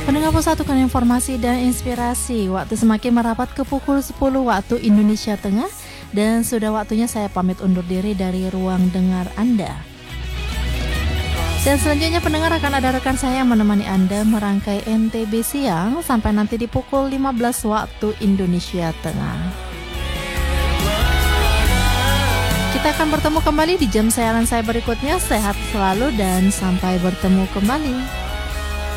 Pendengar Persatukan Informasi dan Inspirasi, waktu semakin merapat ke pukul 10 waktu Indonesia Tengah dan sudah waktunya saya pamit undur diri dari ruang dengar Anda. Dan selanjutnya pendengar akan ada rekan saya yang menemani Anda merangkai NTB Siang sampai nanti di pukul 15 waktu Indonesia Tengah. Kita akan bertemu kembali di jam siaran saya berikutnya. Sehat selalu dan sampai bertemu kembali.